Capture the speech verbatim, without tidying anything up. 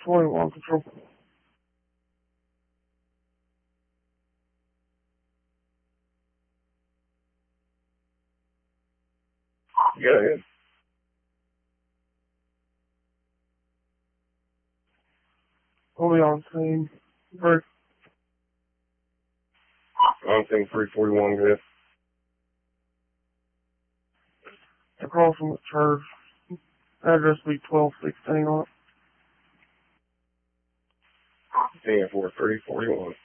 twenty-one control. Go ahead. We'll be on scene. Three. On scene three forty-one, good. Across from the church. Address will be twelve sixteen on it. ten four three forty-one.